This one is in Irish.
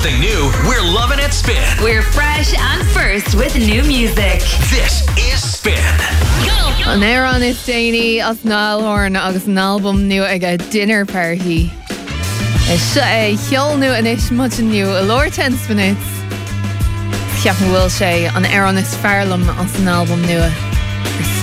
something new, we're loving it Spin. We're fresh and first with new music. This is Spin. Go! An Éireann is déine as Nálthorn agus an album nu ag a dinner party. Is cheol nu an is much new a lower 10 minutes. Ceapan bhfuil sé an Éireann is fearlam as an album nua.